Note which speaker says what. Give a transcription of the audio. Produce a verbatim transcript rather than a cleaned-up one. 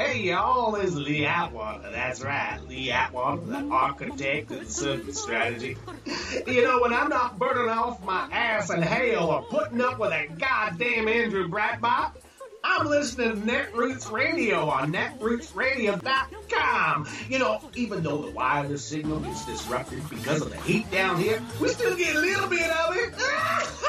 Speaker 1: Hey y'all, this is Lee Atwater. That's right, Lee Atwater, the architect of the Circuit Strategy. You know, when I'm not burning off my ass in hell or putting up with a goddamn Andrew Breitbart, I'm listening to Netroots Radio on netroots radio dot com. You know, even though the wireless signal is disrupted because of the heat down here, we still get a little bit of it.